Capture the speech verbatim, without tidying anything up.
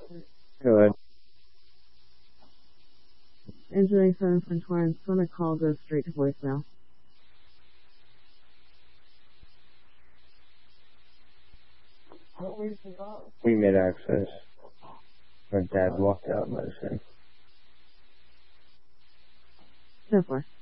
Good. Entering seven from Torrance, when a call goes straight to voicemail. We made access. My dad walked out and let us in. So far.